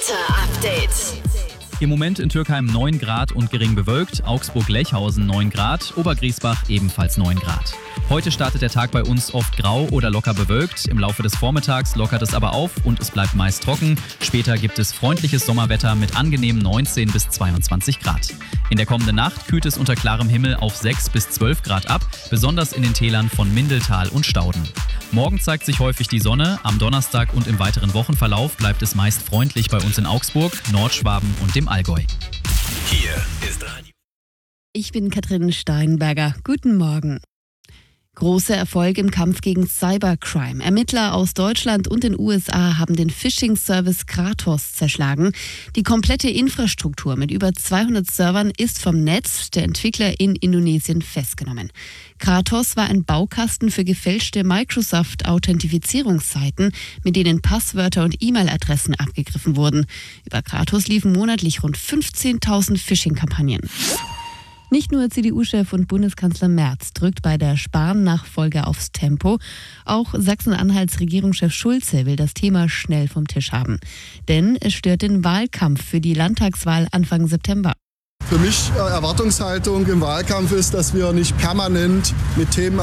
Update. Im Moment in Türkheim 9 Grad und gering bewölkt, Augsburg-Lechhausen 9 Grad, Obergriesbach ebenfalls 9 Grad. Heute startet der Tag bei uns oft grau oder locker bewölkt. Im Laufe des Vormittags lockert es aber auf und es bleibt meist trocken. Später gibt es freundliches Sommerwetter mit angenehmen 19 bis 22 Grad. In der kommenden Nacht kühlt es unter klarem Himmel auf 6 bis 12 Grad ab, besonders in den Tälern von Mindeltal und Stauden. Morgen zeigt sich häufig die Sonne, am Donnerstag und im weiteren Wochenverlauf bleibt es meist freundlich bei uns in Augsburg, Nordschwaben und dem Allgäu. Hier ist Radio. Ich bin Katrin Steinberger. Guten Morgen. Großer Erfolg im Kampf gegen Cybercrime. Ermittler aus Deutschland und den USA haben den Phishing-Service Kratos zerschlagen. Die komplette Infrastruktur mit über 200 Servern ist vom Netz der Entwickler in Indonesien festgenommen. Kratos war ein Baukasten für gefälschte Microsoft-Authentifizierungsseiten, mit denen Passwörter und E-Mail-Adressen abgegriffen wurden. Über Kratos liefen monatlich rund 15.000 Phishing-Kampagnen. Nicht nur CDU-Chef und Bundeskanzler Merz drückt bei der Spahn-Nachfolge aufs Tempo. Auch Sachsen-Anhalts Regierungschef Schulze will das Thema schnell vom Tisch haben. Denn es stört den Wahlkampf für die Landtagswahl Anfang September. Für mich Erwartungshaltung im Wahlkampf ist, dass wir nicht permanent mit Themen